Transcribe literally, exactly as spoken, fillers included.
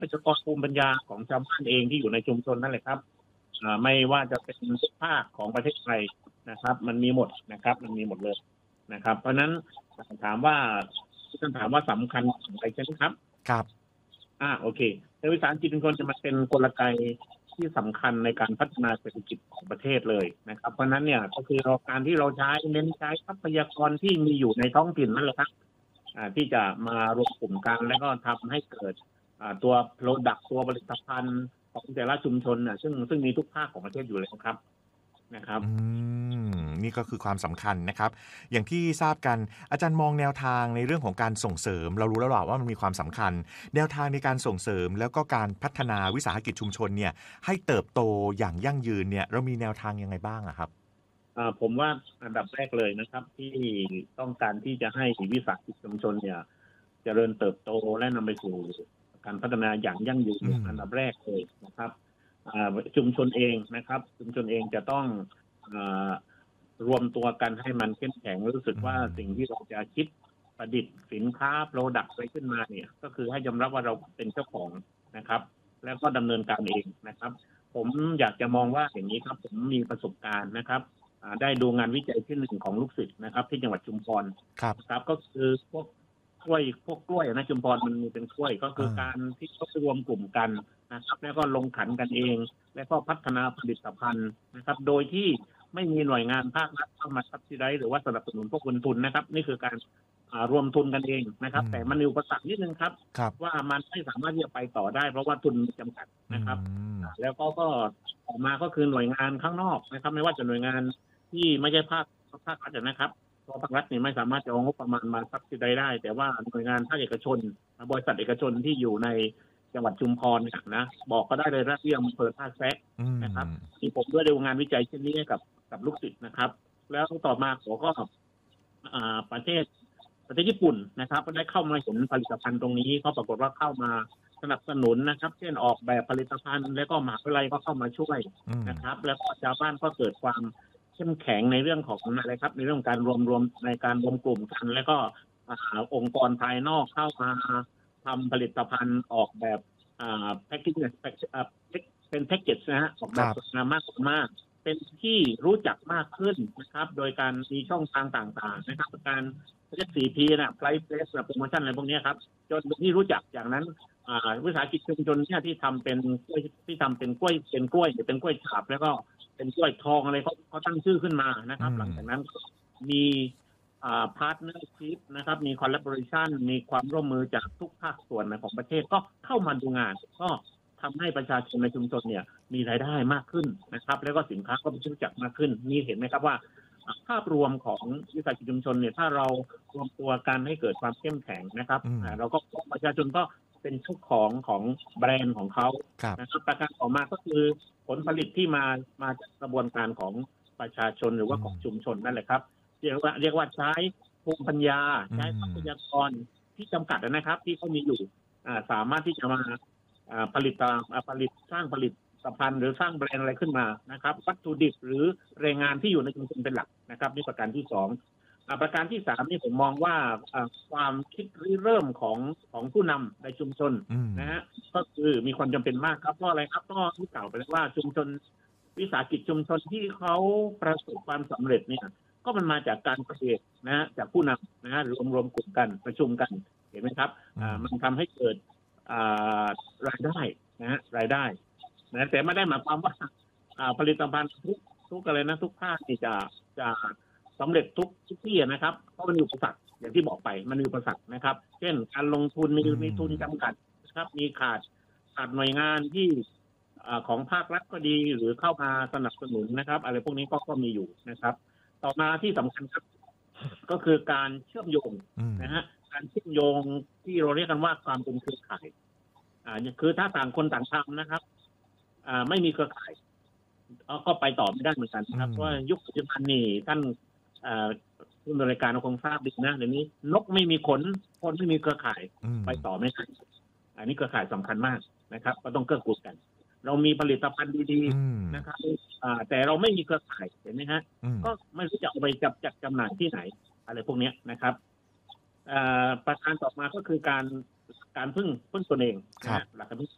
ประชากรภูมิปัญญาของชาวบ้านเองที่อยู่ในชุมชนนั่นแหละครับไม่ว่าจะเป็นทุกภาคของประเทศไทยนะครับมันมีหมดนะครับมันมีหมดเลยนะครับเพราะนั้นถามว่าคำถามว่าสำคัญอะไรใช่ไหมครับครับอ่าโอเคในวิสาหกิจชุมชนจะมาเป็นกลไกที่สำคัญในการพัฒนาเศรษฐกิจของประเทศเลยนะครับเพราะนั้นเนี่ยก็คือเราการที่เราใช้เน้นใช้ทรัพยากรที่มีอยู่ในท้องถิ่นนั่นแหละครับอ่าที่จะมารวมกลุ่มกันแล้วก็ทำให้เกิดอ่าตัวโปรดักต์ตัวผลิตภัณฑ์ของแต่ละชุมชนน่ะซึ่งซึ่งมีทุกภาคของประเทศอยู่แล้วครับนะครับอืมนี่ก็คือความสำคัญนะครับอย่างที่ทราบกันอาจารย์มองแนวทางในเรื่องของการส่งเสริมเรารู้แล้วหรอว่ามันมีความสำคัญแนวทางในการส่งเสริมแล้วก็การพัฒนาวิสาหกิจชุมชนเนี่ยให้เติบโตอย่างยั่งยืนเนี่ยเรามีแนวทางยังไงบ้างอะครับอ่าผมว่าอันดับแรกเลยนะครับที่ต้องการที่จะให้วิสาหกิจชุมชนเนี่ยเจริญเติบโตและนำไปสู่การพัฒนาอย่างยั่งยืนอันดับแรกเลยนะครับชุมชนเองนะครับชุมชนเองจะต้องรวมตัวกันให้มันเข้มแข็งรู้สึกว่าสิ่งที่เราจะคิดประดิษฐ์สินค้าโปรดักต์ไปขึ้นมาเนี่ยก็คือให้ยอมรับว่าเราเป็นเจ้าของนะครับแล้วก็ดำเนินการเองนะครับผมอยากจะมองว่าอย่างนี้ครับผมมีประสบการณ์นะครับได้ดูงานวิจัยที่หนึ่งของลูกศิษย์นะครับที่จังหวัดชุมพรครับก็คือพวกกล้วยพวกกล้วยนะชุมพรมันมีเป็นกล้วยก็คือการที่เขารวมกลุ่มกันนะครับแล้วก็ลงขันกันเองแล้วก็พัฒนาผลิตภัณฑ์นะครับโดยที่ไม่มีหน่วยงานภาครัฐเข้ามาซับซิไดซ์หรือว่าสนับสนุนพวกคนทุนนะครับนี่คือการรวมทุนกันเองนะครับแต่มันมีอุปสรรคนิดนึงครับว่ามันไม่สามารถที่จะไปต่อได้เพราะว่าทุนจำกัดนะครับแล้วก็ก็ออกมาก็คือหน่วยงานข้างนอกนะครับไม่ว่าจะหน่วยงานที่ไม่ใช่ภาคภาครัฐนะครับเพราะภาครัฐนี่ไม่สามารถจะเอางบประมาณมาซับซิไดซ์ได้แต่ว่าหน่วยงานภาคเอกชนบริษัทเอกชนที่อยู่ในจังหวัดชุมพรนะบอกก็ได้เลยนะที่อำเภอท่าแซะนะครับที่ผมด้วยดูงานวิจัยเช่นนี้ให้กับกับลูกศิษย์นะครับแล้วต่อมาผมก็ประเทศประเทศญี่ปุ่นนะครับก็ได้เข้ามาเห็นผลิตภัณฑ์ตรงนี้เขาปรากฏว่าเข้ามาสนับสนุนนะครับเช่นออกแบบผลิตภัณฑ์แล้วก็มหาวิทยาลัยก็เข้ามาช่วยนะครับแล้วก็ชาวบ้านก็เกิดความเข้มแข็งในเรื่องของอะไรครับในเรื่องการรวมรวมในการรวมกลุ่มกันแล้วก็องค์กรภายนอกเข้ามาทำผลิตภัณฑ์ออกแบบแพ็กเกจเป็นแพ็กเกจนะฮะออกแบบสวยงามมากมากเป็นที่รู้จักมากขึ้นนะครับโดยการมีช่องทางต่างๆนะครับการเรียก ซี พี นะ Price Place โปรโมชั่นอะไรพวกนี้ครับจนเป็นที่รู้จักอย่างนั้นวิสาหกิจชุมชนเนี่ยที่ทำเป็นกล้วยที่ทำเป็นกล้วยเป็นกล้วยเป็นกล้วยฉาบแล้วก็เป็นกล้วยทองอะไรเขาเขาตั้งชื่อขึ้นมานะครับหลังจากนั้นมีพาร์ทเนอร์ชิพนะครับมีคอลแลบอเรชันมีความร่วมมือจากทุกภาคส่วนของประเทศก็เข้ามาดูงานก็ทำให้ประชาชนในชุมชนเนี่ยมีรายได้มากขึ้นนะครับแล้วก็สินค้าก็เป็นที่รู้จักมากขึ้นนี่เห็นไหมครับว่าภาพรวมของวิสาหกิจชุมชนเนี่ยถ้าเรารวมตัวกันให้เกิดความเข้มแข็งนะครับเราก็ประชาชนก็เป็นเจ้าของของแบรนด์ของเขานะครับประการต่อมาก็คือผลผลิตที่มามาจากกระบวนการของประชาชนหรือว่าของชุมชนนั่นแหละครับเรียกว่าเรียกว่าใช้ภูมิปัญญาใช้ทรัพยากรที่จำกัดนะครับที่เขามีอยู่สามารถที่จะมาผลิตผลิตสร้างผลิตภัณฑ์หรือสร้างแบรนด์อะไรขึ้นมานะครับวัตถุดิบหรือแรงงานที่อยู่ในชุมชนเป็นหลักนะครับนี่ประการที่สองประการที่สามนี่ผมมองว่าความคิดริเริ่มของของผู้นำในชุมชนนะฮะก็คือมีความจำเป็นมากครับเพราะอะไรครับก็ที่กล่าวไปแล้วว่าชุมชนวิสาหกิจชุมชนที่เขาประสบความสำเร็จเนี่ยก็มันมาจากการเกษตรนะฮะจากผู้นำนะฮะรวมรวมกลุ่มกันประชุมกันเห็นไหมครับมันทำให้เกิดรายได้นะฮะรายได้นะแต่ไม่ได้หมายความว่าผลิตภัณฑ์ทุกทุกอะไรนะทุกภาคที่จะจะสำเร็จทุกทุกที่นะครับเพราะมันมีอุปสรรคอย่างที่บอกไปมันมีอุปสรรคนะครับเช่นการลงทุนมีมีทุนจำกัดนะครับมีขาดขาดหน่วยงานที่ของภาครัฐก็ดีหรือเข้ามาสนับสนุนนะครับอะไรพวกนี้ก็ก็มีอยู่นะครับต่อมาที่สำคัญครับก็คือการเชื่อมโยงนะฮะการเชื่อมโยงที่เราเรียกกันว่าความเป็นเครือข่ายอ่าคือถ้าต่างคนต่างทำนะครับอ่าไม่มีเครือข่ายก็ไปต่อไม่ได้เหมือนกันครับเพราะว่ายุคปัจจุบันนี่ท่านอ่าผู้บริการคงทราบดีนะเดี๋ยวนี้นกไม่มีขนคนไม่มีเครือข่ายไปต่อไม่ได้อันนี้เครือข่ายสำคัญมากนะครับก็ต้องเกื้อกูลกันเรามีผลิตภัณฑ์ดีๆนะครับแต่เราไม่มีเครือข่ายเห็นไหมฮะก็ไม่รู้จะเอาไปจับจัดจำหน่ายที่ไหนอะไรพวกนี้นะครับประการต่อมาก็คือการการพึ่งพึ่งตนเองหลักการพึ่ง